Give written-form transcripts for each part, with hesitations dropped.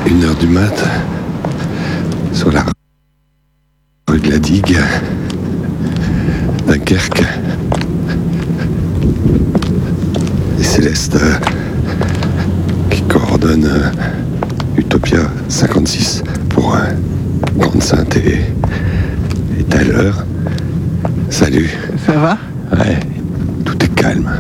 1h du mat, sur la rue de la Digue, Dunkerque. Et Céleste qui coordonne Utopia 56 pour Grande-Sainte et Tyler. Salut. Ça va ? Ouais, tout est calme.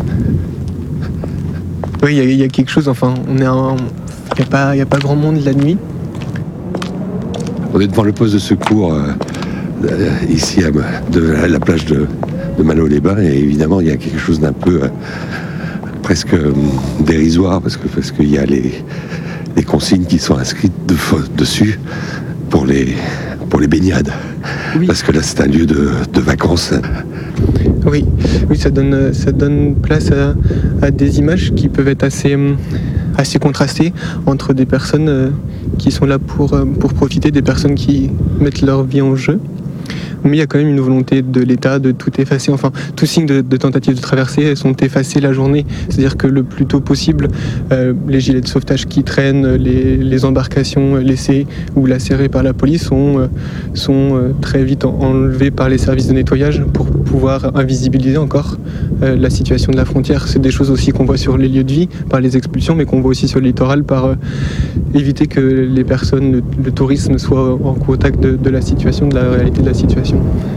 Oui, il y a quelque chose, enfin, il n'y a pas grand monde la nuit. On est devant le poste de secours ici à la plage de Malo-les-Bains, et évidemment il y a quelque chose d'un peu presque dérisoire parce qu'il y a les consignes qui sont inscrites dessus pour les baignades. Oui. Parce que là c'est un lieu de vacances. Oui, ça donne place à des images qui peuvent être assez contrastées entre des personnes qui sont là pour profiter, des personnes qui mettent leur vie en jeu. Mais il y a quand même une volonté de l'État de tout effacer. Enfin, tout signe de tentative de traversée sont effacés la journée. C'est-à-dire que le plus tôt possible, les gilets de sauvetage qui traînent, les embarcations laissées ou lacérées par la police sont très vite enlevées par les services de nettoyage pour pouvoir invisibiliser encore la situation de la frontière. C'est des choses aussi qu'on voit sur les lieux de vie par les expulsions, mais qu'on voit aussi sur le littoral par éviter que les personnes, le tourisme soit en contact de la situation, de la réalité de la situation.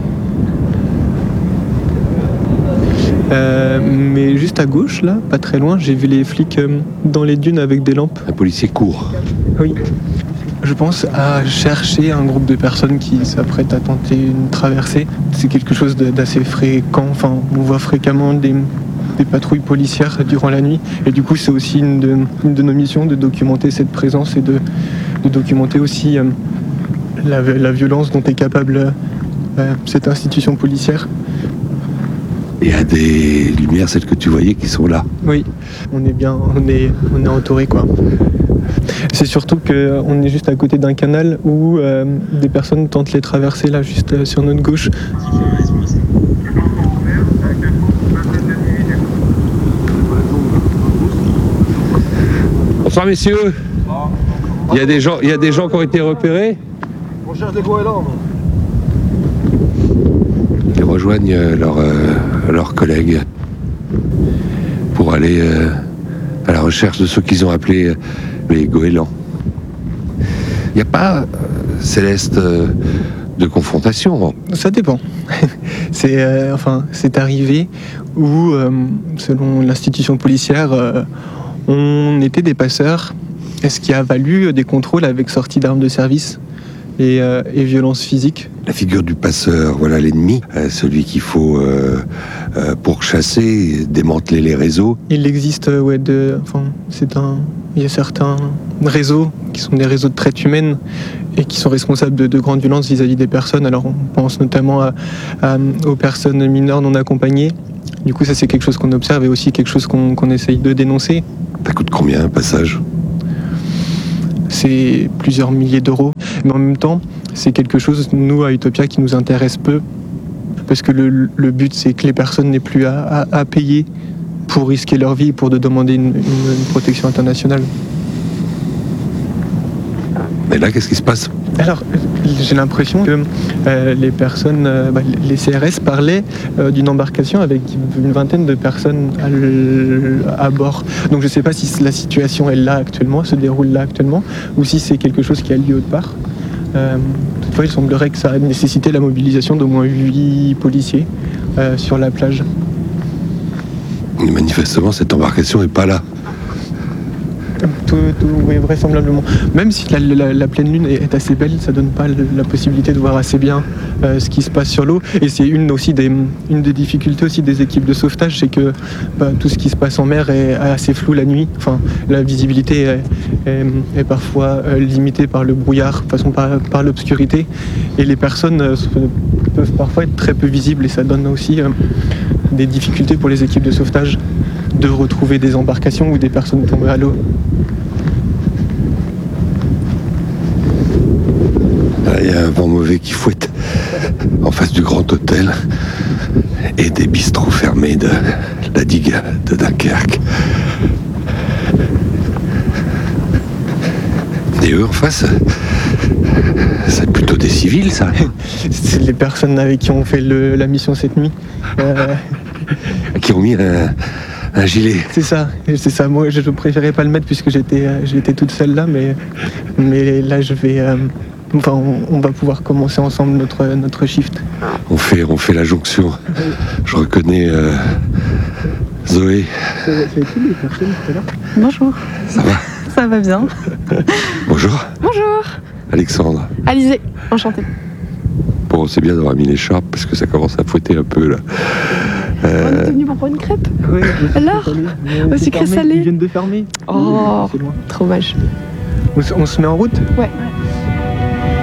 Mais juste à gauche, là, pas très loin, j'ai vu les flics dans les dunes avec des lampes. Un policier court. Oui. Je pense à chercher un groupe de personnes qui s'apprêtent à tenter une traversée. C'est quelque chose d'assez fréquent. Enfin, on voit fréquemment des patrouilles policières durant la nuit. Et du coup, c'est aussi une de nos missions de documenter cette présence et de documenter aussi la violence dont est capable cette institution policière. Il y a des lumières, celles que tu voyais, qui sont là. Oui, on est entouré, quoi. C'est surtout qu'on est juste à côté d'un canal où des personnes tentent les traversées, là, juste sur notre gauche. Bonsoir messieurs. Il y a des gens qui ont été repérés. On cherche des goélands. Ils rejoignent leurs collègues pour aller à la recherche de ceux qu'ils ont appelés les goélands. Il n'y a pas, Céleste, de confrontation. Ça dépend. C'est arrivé où, selon l'institution policière, on était des passeurs, ce qui a valu des contrôles avec sortie d'armes de service et violence physique. La figure du passeur, voilà l'ennemi, celui qu'il faut pourchasser, démanteler les réseaux. Il existe, il y a certains réseaux qui sont des réseaux de traite humaine et qui sont responsables de grandes violences vis-à-vis des personnes. Alors on pense notamment aux personnes mineures non accompagnées. Du coup, ça c'est quelque chose qu'on observe et aussi quelque chose qu'on essaye de dénoncer. Ça coûte combien un passage ? C'est plusieurs milliers d'euros. Mais en même temps, c'est quelque chose, nous, à Utopia, qui nous intéresse peu. Parce que le but, c'est que les personnes n'aient plus à payer pour risquer leur vie, pour demander une protection internationale. Mais là, qu'est-ce qui se passe ? Alors, j'ai l'impression que les personnes, les CRS parlaient d'une embarcation avec une vingtaine de personnes à bord. Donc je ne sais pas si la situation est là actuellement, se déroule là actuellement, ou si c'est quelque chose qui a lieu autre part. Toutefois, il semblerait que ça a nécessité la mobilisation d'au moins 8 policiers sur la plage. Mais manifestement, cette embarcation n'est pas là. Oui, vraisemblablement. Même si la pleine lune est assez belle, ça donne pas la possibilité de voir assez bien ce qui se passe sur l'eau. Et c'est une des difficultés aussi des équipes de sauvetage, c'est que tout ce qui se passe en mer est assez flou la nuit. Enfin, la visibilité est parfois limitée par le brouillard, par l'obscurité. Et les personnes peuvent parfois être très peu visibles et ça donne aussi des difficultés pour les équipes de sauvetage de retrouver des embarcations ou des personnes tombées à l'eau. Il y a un vent mauvais qui fouette en face du Grand Hôtel et des bistrots fermés de la digue de Dunkerque. Et eux en face, c'est plutôt des civils, ça. C'est les personnes avec qui on fait la mission cette nuit. Qui ont mis un gilet. C'est ça. Moi, je préférais pas le mettre puisque j'étais toute seule là, mais là, je vais. On va pouvoir commencer ensemble notre shift. On fait la jonction. Je reconnais Zoé. C'est qui les personnes tout à l'heure ? Bonjour. Ça va ? Ça va bien. Bonjour. Bonjour. Alexandre. Alizé, enchantée. Bon, c'est bien d'avoir mis l'écharpe parce que ça commence à fouetter un peu là. On était venu pour prendre une crêpe. Oui, Alors Au sucré salé. Ils viennent de fermer. Oh, C'est loin. trop moche. On se met en route ? Ouais.